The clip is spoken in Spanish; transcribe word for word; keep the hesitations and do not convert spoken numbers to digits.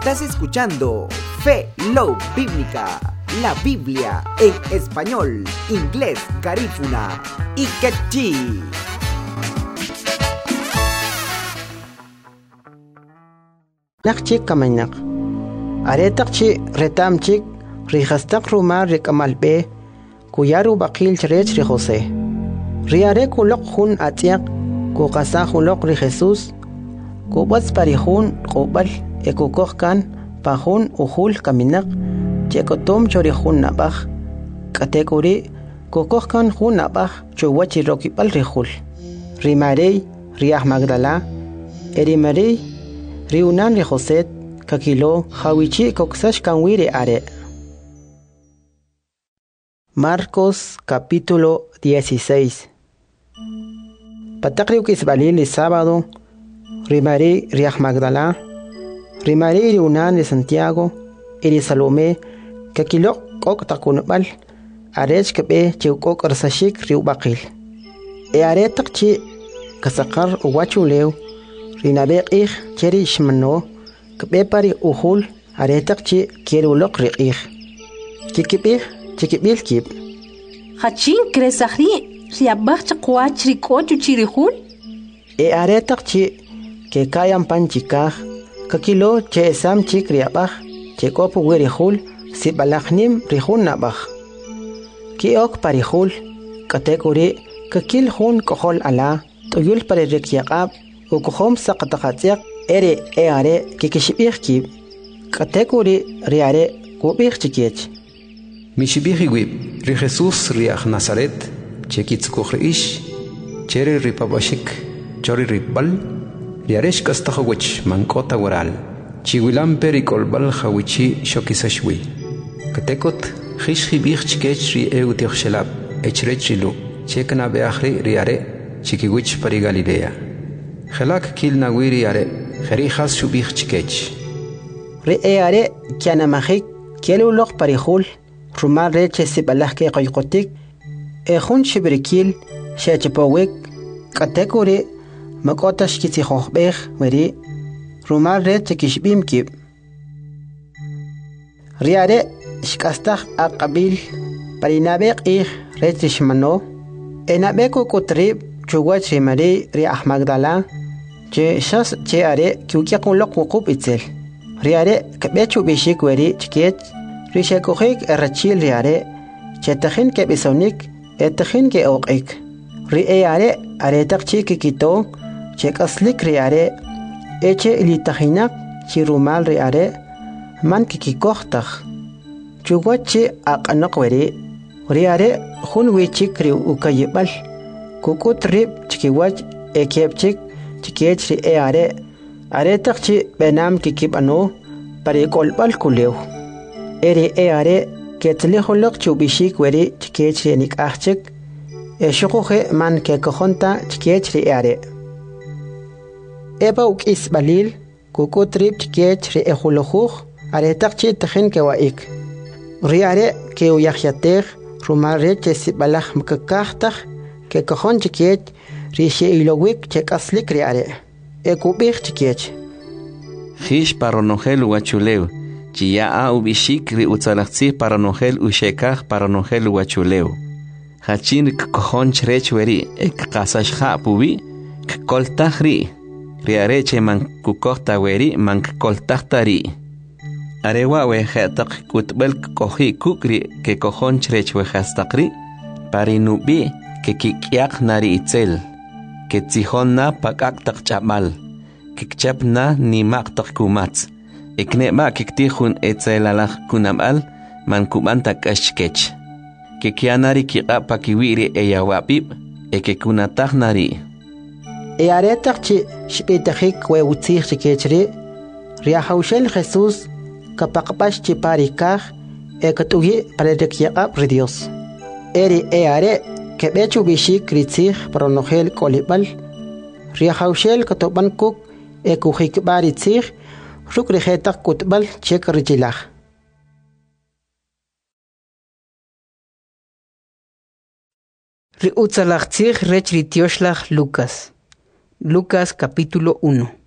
Estás escuchando Fe Love Bíblica, la Biblia en español, inglés, garífuna y quechí. Nakchik kamaynak. Aretakchi retamchik rihastak rumar rikamalbe kuyaru bakil chrech ri Jose. Riare kulok hun atiak kukasa hulok ri Jesus kubats parihun kubal ekukokkan pahun uhul kaminak chekotom chorihun nabaj kategori kukokkan hun nabaj chuwachi rokipal rihul. Rimarei riah Magdala erimarei riunan ri José kakilo hawichi koksash kanwire are. Marcos capítulo dieciséis. Patakriu kisbalil el sábado, rimari riah Magdala, rimari riunan de Santiago, iri Salomé, kakilo kok takunbal, arech kebe chiukok arsashik riu bakil. E are takchi kasakar uwachuleu, rinabek ich cheri ishmano, kebe pari uhul, are takchi kierulok ri ich. Kikibih chikibil kib. Hachin kresahri riabach chakwach rikochu chirihul. E are takchi ke kayan panchikah kakilo che sam chik riabach che kopu werihul si balachnim rihun nabach. Ki ok parihul kategori kakil hun kohol ala toyul pare rekyaqab u kohom saqataqatiq ere e are kikishibih kib kategori riare kubih chikech. Mishibiji wib, ri Jesús riach Nazaret, chekitzkuch ish, chere ripabashik, chori ripbal, riaresh kastahawich mankota waral, chiwilam perikolbal hawichi shokisashwi. Katekot, hish hibich chikech ri eutiochshelab, echrechilu, chekna beachri riare, chikiwich pari Galilea. Helak kil nawiri are, herijas shubich chikech. Ri eare kianamahik, kielulok parihul, rumar reche sibalahke qayqotik ehun shibrikil shachapowik kategori makotash kitsikhohbeh meri rumar reche kishbim kib riare shkastah aqabil parinabek ih reche shmano enabeko kutrib chuwach rimari ri Magdala che shas che are kyukyaqulok wuqub itzel riare kabechu bishik weri chikech Rishakohik erachil riare, chetahin ke bisonik, etahin ke oqik. Riare aretak chiki kito, chekaslik riare, eche ilitahinak, chirumal riare, man kikikohtach. Chuwachi aqanakweri, riare hun wichik ri ukayibal, kukut rib chikiwach ekepchik, chikech riare, aretak chi benam kikibano, parikolbal kuleu. Eri e are ketlihulok chubishik weri chikech renik achik e shukuhe man ke kohonta chikech ri are eba uk isbalil kukutrib chikech ri ehulohuch are takchi tachin ke waik ri are ke uyahyatech rumare che sibalach mkakahtach ke kohon chikech ri she ilowik chekaslik ri are e kubich chikech Hish paronogel wachuleu Chia ubishik ri utzalachzi paranogel ushekach paranogel wachuleu. Hachin kkohon chrech weri ek kasashha pubi kkoltach ri. Riareche man kukohta weri man kkoltachta ri. Arewa we hetak kutbel kohi kukri ke kohon chrech we hastakri. Parinubi ke kikyak nari itzel. Ke tzihon na pakak tak chamal. Kikchap na ni mak tak kumatz. Ekne ma kiktihun etzelalach kunamal man kumanta kashkech. Kekianari kika pakiwiri eyawapip eke kunatach nari. E aretak chi shpitachik we utzich chikechri riahaushel Jesús kapakpash chi parikach e katugi parerekyaqap ri Dios. Eri e are kebechu bishik ritzich paronogel kolibal riahaushel katoban kuk e kuhikbari tzich Rukri hetak kutbal chek rijilach. Ri utzalachtzich rech ritioslach Lucas. Lucas capítulo uno.